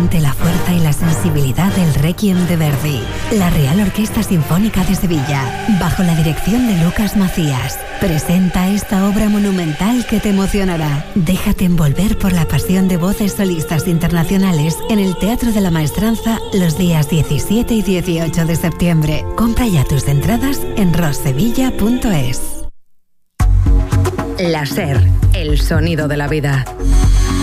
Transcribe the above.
Siente la fuerza y la sensibilidad del Requiem de Verdi. La Real Orquesta Sinfónica de Sevilla, bajo la dirección de Lucas Macías, presenta esta obra monumental que te emocionará. Déjate envolver por la pasión de voces solistas internacionales en el Teatro de la Maestranza los días 17 y 18 de septiembre. Compra ya tus entradas en rossevilla.es. La SER, el sonido de la vida.